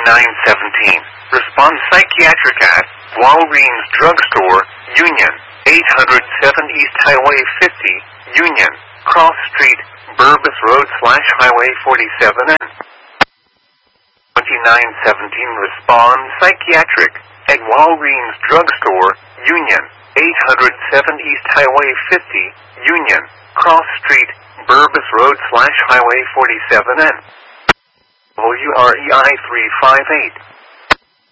2917. Respond psychiatric at Walgreens Drugstore, Union, 807 East Highway 50, Union, Cross Street, Burbus Road / Highway 47 and 2917. Respond psychiatric at Walgreens Drugstore, Union, 807 East Highway 50, Union, Cross Street, Burbus Road / Highway 47 and WREI 358.